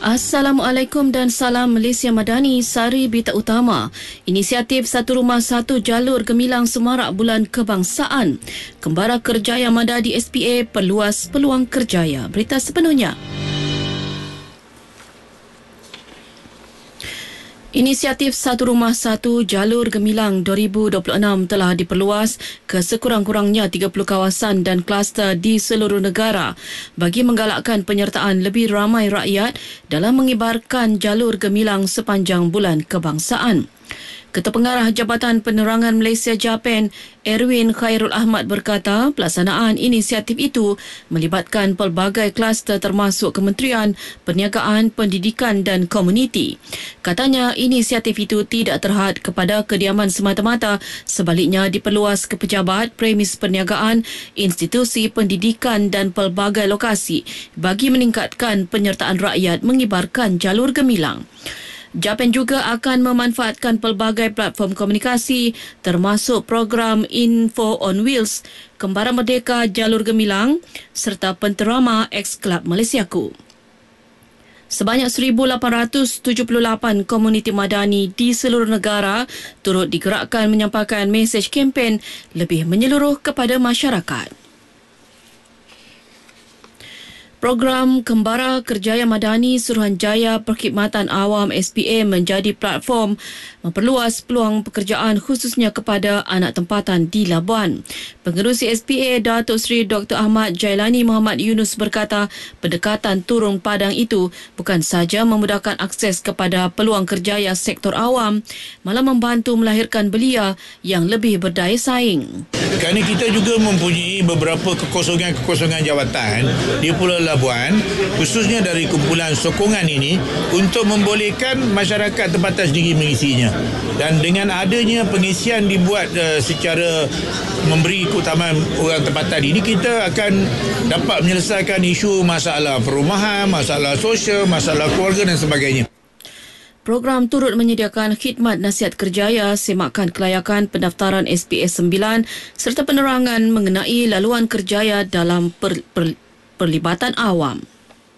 Assalamualaikum dan salam Malaysia Madani. Sari berita utama. Inisiatif Satu Rumah Satu Jalur Gemilang Semarak Bulan Kebangsaan. Kembara Kerjaya Mada di SPA perluas peluang kerjaya. Berita sepenuhnya. Inisiatif Satu Rumah Satu Jalur Gemilang 2026 telah diperluas ke sekurang-kurangnya 30 kawasan dan kluster di seluruh negara bagi menggalakkan penyertaan lebih ramai rakyat dalam mengibarkan jalur gemilang sepanjang bulan kebangsaan. Ketua Pengarah Jabatan Penerangan Malaysia Japan, Erwin Khairul Ahmad berkata pelaksanaan inisiatif itu melibatkan pelbagai kluster termasuk Kementerian Perniagaan, Pendidikan dan Komuniti. Katanya inisiatif itu tidak terhad kepada kediaman semata-mata, sebaliknya diperluas ke pejabat, premis perniagaan, institusi pendidikan dan pelbagai lokasi bagi meningkatkan penyertaan rakyat mengibarkan jalur gemilang. Japan juga akan memanfaatkan pelbagai platform komunikasi termasuk program Info on Wheels, Kembara Merdeka Jalur Gemilang serta Penterama X-Club Malaysiaku. Sebanyak 1,878 komuniti madani di seluruh negara turut digerakkan menyampaikan mesej kempen lebih menyeluruh kepada masyarakat. Program Kembara Kerjaya Madani Suruhanjaya Perkhidmatan Awam SPA menjadi platform memperluas peluang pekerjaan khususnya kepada anak tempatan di Labuan. Pengerusi SPA Datuk Seri Dr. Ahmad Jailani Muhammad Yunus berkata pendekatan turun padang itu bukan sahaja memudahkan akses kepada peluang kerjaya sektor awam, malah membantu melahirkan belia yang lebih berdaya saing. Kerana kita juga mempunyai beberapa kekosongan jawatan di Pulau Labuan, khususnya dari kumpulan sokongan ini untuk membolehkan masyarakat tempatan sendiri mengisinya. Dan dengan adanya pengisian dibuat secara memberi keutamaan orang tempatan ini, kita akan dapat menyelesaikan isu masalah perumahan, masalah sosial, masalah keluarga dan sebagainya. Program turut menyediakan khidmat nasihat kerjaya, semakan kelayakan pendaftaran SPS 9 serta penerangan mengenai laluan kerjaya dalam perlibatan awam.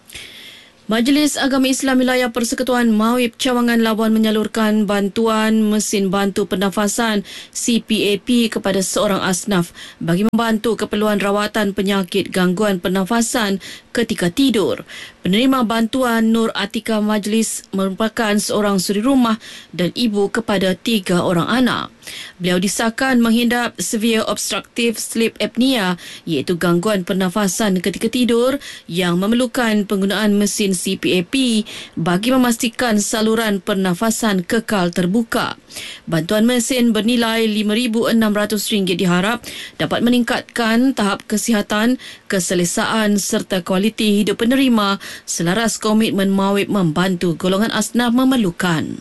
Majlis Agama Islam Wilayah Persekutuan Mawib Cawangan Labuan menyalurkan bantuan mesin bantu pernafasan CPAP kepada seorang asnaf bagi membantu keperluan rawatan penyakit gangguan pernafasan ketika tidur. Penerima bantuan Nur Atika Majlis merupakan seorang suri rumah dan ibu kepada 3 orang anak. Beliau disahkan menghidap severe obstructive sleep apnea iaitu gangguan pernafasan ketika tidur yang memerlukan penggunaan mesin CPAP bagi memastikan saluran pernafasan kekal terbuka. Bantuan mesin bernilai RM5,600 diharap dapat meningkatkan tahap kesihatan, keselesaan serta kualiti hidup penerima selaras komitmen Mawib membantu golongan asnaf memerlukan.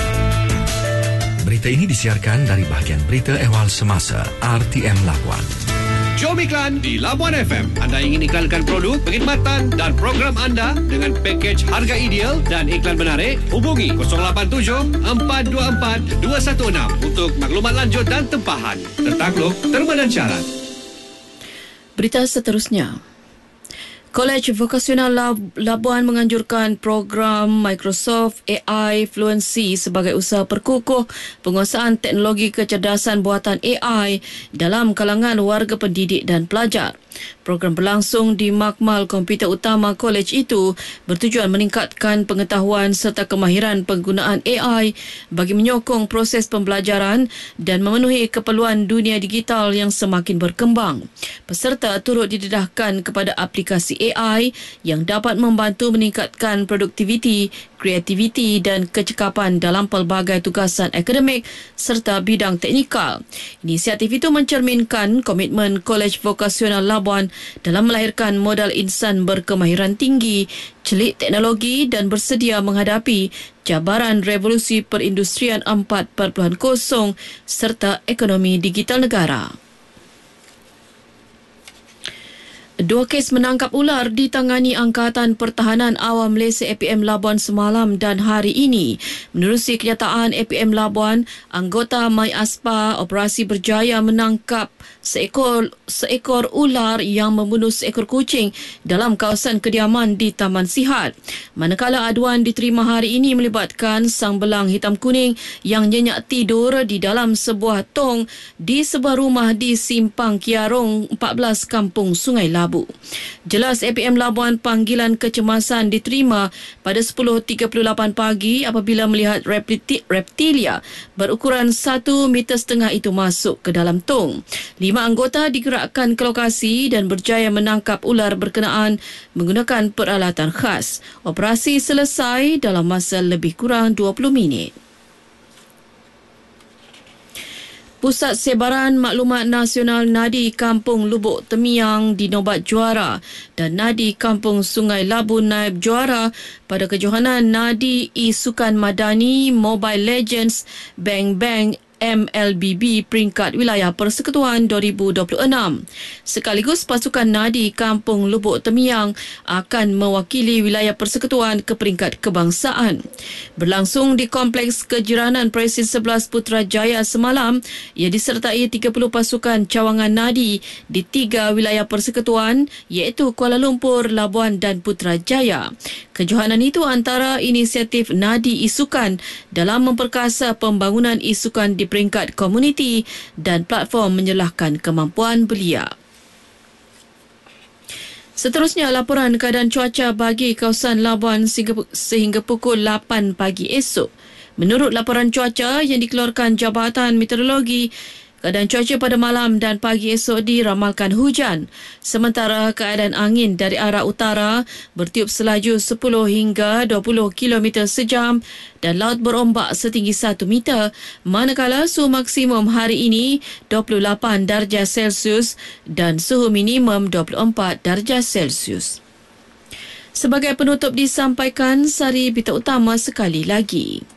Berita ini disiarkan dari bahagian berita ehwal semasa RTM Labuan. Jom iklan di Labuan FM. Anda ingin iklankan produk, perkhidmatan dan program anda dengan pakej harga ideal dan iklan menarik? Hubungi 087-424-216 untuk maklumat lanjut dan tempahan. Tertakluk, terma dan syarat. Berita seterusnya. Kolej Vokasional Labuan menganjurkan program Microsoft AI Fluency sebagai usaha perkukuh penguasaan teknologi kecerdasan buatan AI dalam kalangan warga pendidik dan pelajar. Program berlangsung di Makmal Komputer Utama kolej itu bertujuan meningkatkan pengetahuan serta kemahiran penggunaan AI bagi menyokong proses pembelajaran dan memenuhi keperluan dunia digital yang semakin berkembang. Peserta turut didedahkan kepada aplikasi AI yang dapat membantu meningkatkan produktiviti, kreativiti dan kecekapan dalam pelbagai tugasan akademik serta bidang teknikal. Inisiatif itu mencerminkan komitmen Kolej Vokasional Labuan dalam melahirkan modal insan berkemahiran tinggi, celik teknologi dan bersedia menghadapi cabaran revolusi perindustrian 4.0 serta ekonomi digital negara. 2 kes menangkap ular ditangani Angkatan Pertahanan Awam Malaysia APM Labuan semalam dan hari ini. Menerusi kenyataan APM Labuan, anggota My Aspa operasi berjaya menangkap seekor ular yang membunuh seekor kucing dalam kawasan kediaman di Taman Sihat. Manakala aduan diterima hari ini melibatkan sang belang hitam kuning yang nyenyak tidur di dalam sebuah tong di sebuah rumah di Simpang Kiarong 14 Kampung Sungai Labu. Jelas APM Labuan panggilan kecemasan diterima pada 10.38 pagi apabila melihat reptilia berukuran 1.5 meter itu masuk ke dalam tong. 5 anggota digerakkan ke lokasi dan berjaya menangkap ular berkenaan menggunakan peralatan khas. Operasi selesai dalam masa lebih kurang 20 minit. Pusat Sebaran Maklumat Nasional Nadi Kampung Lubuk Temiang dinobat juara dan Nadi Kampung Sungai Labu naib juara pada kejohanan Nadi Sukan Madani Mobile Legends Bang Bang MLBB peringkat wilayah persekutuan 2026. Sekaligus pasukan Nadi Kampung Lubuk Temiang akan mewakili wilayah persekutuan ke peringkat kebangsaan. Berlangsung di Kompleks Kejiranan Presiden 11 Putrajaya semalam, ia disertai 30 pasukan cawangan Nadi di 3 wilayah persekutuan iaitu Kuala Lumpur, Labuan dan Putrajaya. Kejohanan itu antara inisiatif Nadi Isukan dalam memperkasa pembangunan isukan di peringkat komuniti dan platform menyelahkan kemampuan belia. Seterusnya, laporan keadaan cuaca bagi kawasan Labuan sehingga pukul 8 pagi esok. Menurut laporan cuaca yang dikeluarkan Jabatan Meteorologi, keadaan cuaca pada malam dan pagi esok diramalkan hujan. Sementara keadaan angin dari arah utara bertiup selaju 10 hingga 20 km sejam dan laut berombak setinggi 1 meter. Manakala suhu maksimum hari ini 28 darjah Celsius dan suhu minimum 24 darjah Celsius. Sebagai penutup disampaikan sari berita utama sekali lagi.